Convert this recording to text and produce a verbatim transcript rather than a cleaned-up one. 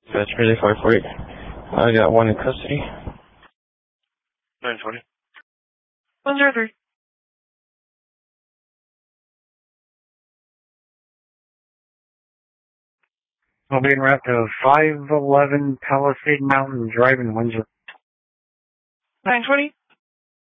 That's really five forty. I got one in custody. nine twenty. one zero three. I'll be en route to five eleven Palisade Mountain Drive in Windsor. nine twenty.